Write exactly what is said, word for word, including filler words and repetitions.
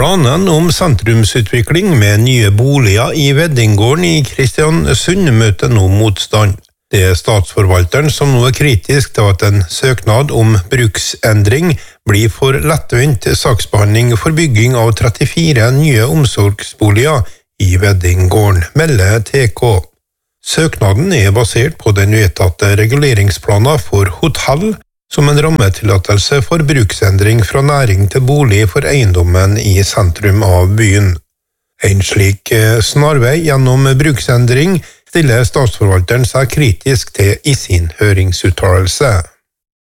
Planen om sentrumsutvikling med nye boliger i Veddinggården i Kristiansund møter nå motstand. Det er statsforvalteren som nå er kritisk til at en søknad om bruksendring blir for lettvint saksbehandling for bygging av trettifire nye omsorgsboliger i Veddinggården, melder T K. Søknaden er basert på den vedtatte reguleringsplanen for hotell, som en rammetillatelse for bruksendring fra næring til bolig for eiendommen i sentrum av byen. En slik snarvei gjennom bruksendring stiller statsforvalteren seg kritisk til i sin høringsuttalelse.